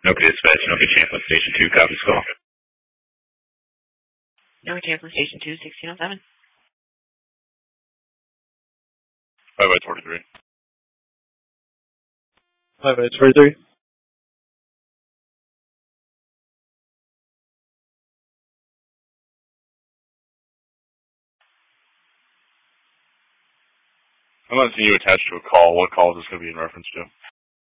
Okay, dispatch, okay, Champlin Station 2, copy call. No, Champlin Station 2, 1607. 5 by 23. 5 by 23. I'm not seeing you attached to a call. What call is this going to be in reference to?